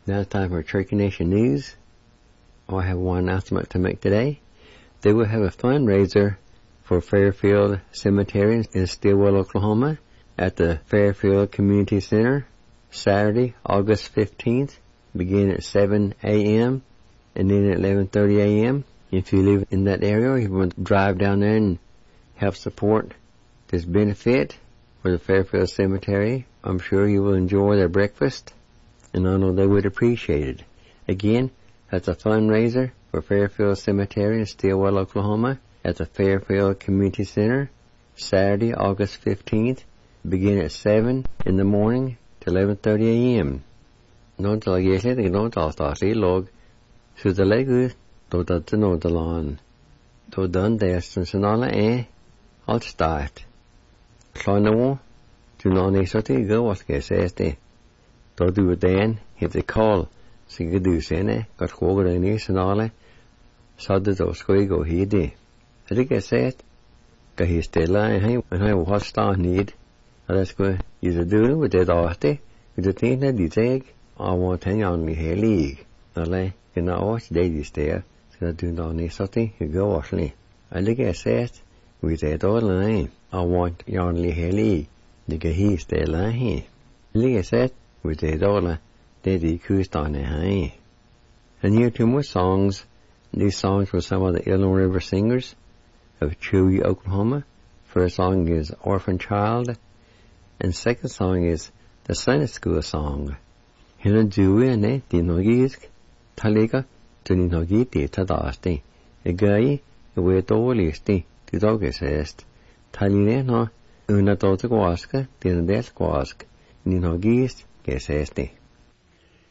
Now it's time for Cherokee Nation News. I have one announcement to make today. They will have a fundraiser for Fairfield Cemetery in Stillwell, Oklahoma at the Fairfield Community Center Saturday, August 15th, beginning at 7 a.m. and then at 11:30 a.m. If you live in that area, or you want to drive down there and help support this benefit for the Fairfield Cemetery, I'm sure you will enjoy their breakfast, and I know they would appreciate it. Again, that's a fundraiser for Fairfield Cemetery in Stillwell, Oklahoma at the Fairfield Community Center Saturday, August 15th, beginning at 7 in the morning to 11:30 a.m. No tell you said they don't start log so the leg to the no the lawn to done this since all I'll start Clono to non soti go was que says to do it then if they call so you do sene got over the knees and all so the dos go he did I think I said ka he still I what star need that's good is a do with the daughter with the thing that you take I want to hang on the league ale you know they just there so do non soti you go wasly I think I said with the all line I want yon league the he still he like I said with the dollar they decreased on the high. And here 2 more songs. These songs were some of the Illinois River singers of Chewy, Oklahoma. First song is Orphan Child, and second song is the Sunday School song. Hina Dewey and Dinogisk Taliga Tuninogi Tadasti. A guy away to listi the dog says Taline no una tota guasca, Dinadesk guask, Ninogist, que es este.